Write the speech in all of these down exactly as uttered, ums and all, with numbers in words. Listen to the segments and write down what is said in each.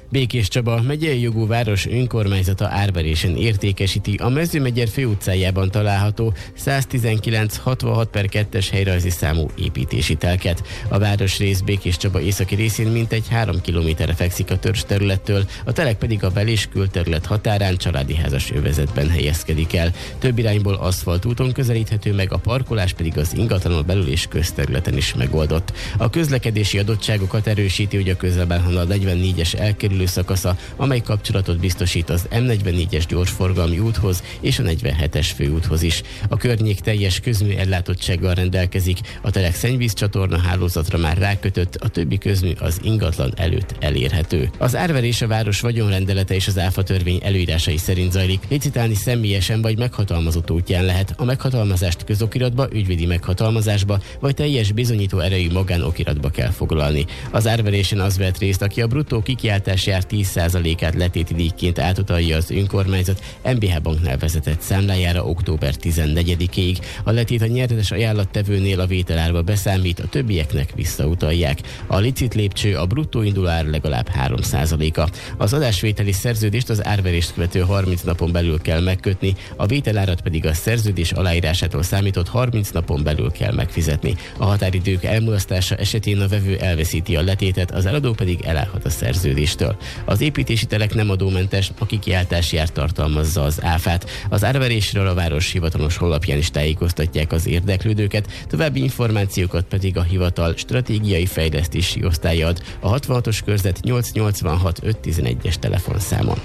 Békés Csaba megyei jogú város önkormányzata árverésen értékesíti a Mezőmegyer főutcájában található száztizenkilenc hatvanhat per kettes helyrajzi számú építési telket. A városrész Békés Csaba északi részén mintegy három kilométerre fekszik a törzs területtől, a telek pedig a bel- és külterület határán családi házas övezetben helyezkedik el. Több irányból aszfaltúton közelíthető meg, a parkolás pedig az ingatlanon belül és közterületen is megoldott. A közlekedési adottságokat erősíti, hogy a közelben halad a negyvennégyes elkerülő szakasza, amely kapcsolatot biztosít az M negyvennégyes gyorsforgalmi úthoz és a negyvenhetes főúthoz is. A környék teljes közmű ellátottsággal rendelkezik, a telek szennyvízcsatorna hálózatra már rákötött, a többi közmű az ingatlan előtt elérhető. Az árverés a város vagyonrendelete és az áfa törvény előírásai szerint zajlik. Licitálni személyesen vagy meghatalmazott útján lehet. A meghatalmazást közokiratba, ügyvédi meghatalmazásba vagy teljes bizonyító erejű magánokiratba kell foglalni. Az árverésen az vett részt, aki a bruttó kikiáltás jár tíz százalékát letéti díjként átutalja az önkormányzat em bé há banknál vezetett számlájára október tizennegyedikéig. A letét a nyertes ajánlattevőnél a vételárba beszámít, a többieknek visszautalják. A licit lépcső a bruttó induló ár legalább három százaléka. Az adásvételi szerződést az árverést követő harminc napon belül kell megkötni, a vételárat pedig a szerződés aláírásától számított harminc napon belül kell megfizetni. A határidők elmulasztása esetén a vevő elveszíti a letétet, az eladó pedig elállhat a szerződéstől. Az építési telek nem adómentes, a kikiáltási ár tartalmazza az áfát. Az árverésről a város hivatalos honlapján is tájékoztatják az érdeklődőket, további információkat pedig a hivatal stratégiai fejlesztési osztálya ad a hatvanhatos körzet nyolc nyolcvanhat öt tizenegyes telefonszámon.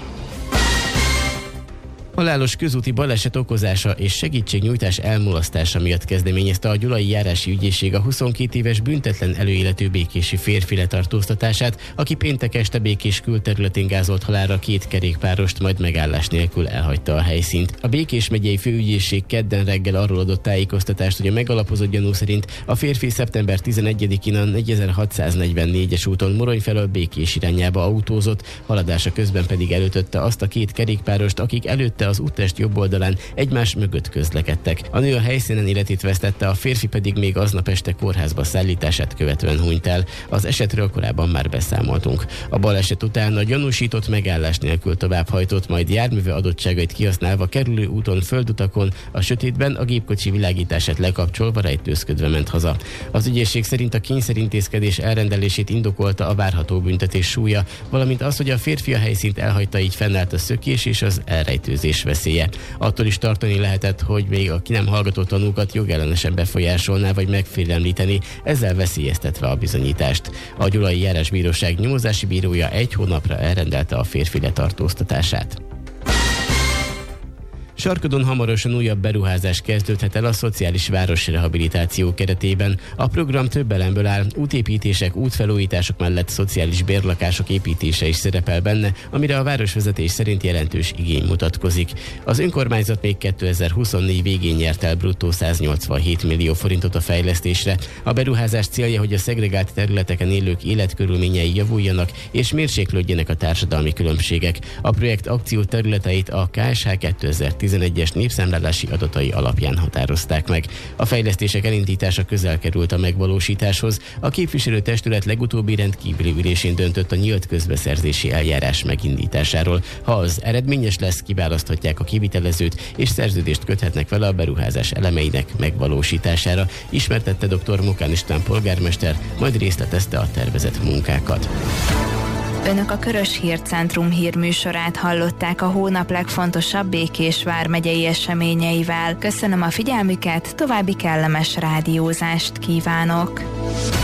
Halálos közúti baleset okozása és segítségnyújtás elmulasztása miatt kezdeményezte a Gyulai Járási Ügyészség a huszonkét éves büntetlen előéletű békési férfi letartóztatását, aki péntek este Békés külterületén gázolt halálra két kerékpárost, majd megállás nélkül elhagyta a helyszínt. A Békés megyei főügyészség kedden reggel arról adott tájékoztatást, hogy a megalapozott gyanú szerint a férfi szeptember tizenegyedikén a négyezer-hatszáznegyvennégyes úton Morony felől Békés irányába autózott, haladása közben pedig elütötte azt a két kerékpárost, akik előtte az úttest jobb oldalán egymás mögött közlekedtek. A nő a helyszínen életét vesztette, a férfi pedig még aznap este kórházba szállítását követően hunyt el. Az esetről korábban már beszámoltunk. A baleset után a gyanúsított megállás nélkül továbbhajtott, majd járműve adottságait kihasználva kerülő úton, földutakon, a sötétben a gépkocsi világítását lekapcsolva rejtőzködve ment haza. Az ügyészség szerint a kényszerintézkedés elrendelését indokolta a várható büntetés súlya, valamint az, hogy a férfi a helyszínt elhagyta, így fennállt a szökés és az elrejtőzés veszélye. Attól is tartani lehetett, hogy még a ki nem hallgató tanúkat jogellenesen befolyásolná vagy megfélemlíteni, ezzel veszélyeztetve a bizonyítást. A Gyulai Járásbíróság nyomozási bírója egy hónapra elrendelte a férfi letartóztatását. Sarkadon hamarosan újabb beruházás kezdődhet el a szociális városrehabilitáció keretében. A program több elemből áll, útépítések, útfelújítások mellett szociális bérlakások építése is szerepel benne, amire a városvezetés szerint jelentős igény mutatkozik. Az önkormányzat még kétezer-huszonnégy végén nyert el bruttó száznyolcvanhét millió forintot a fejlesztésre. A beruházás célja, hogy a szegregált területeken élők életkörülményei javuljanak és mérséklődjenek a társadalmi különbségek. A projekt akció területeit a ká es há kétezer-tizenegyes népszámlálási adatai alapján határozták meg. A fejlesztések elindítása közel került a megvalósításhoz. A képviselőtestület legutóbbi rendkívüli ülésén döntött a nyílt közbeszerzési eljárás megindításáról. Ha az eredményes lesz, kiválaszthatják a kivitelezőt, és szerződést köthetnek vele a beruházás elemeinek megvalósítására, ismertette dr. Mokán István polgármester, majd részletezte a tervezett munkákat. Önök a Körös Hírcentrum hírműsorát hallották a hónap legfontosabb Békés vármegyei eseményeivel. Köszönöm a figyelmüket, további kellemes rádiózást kívánok!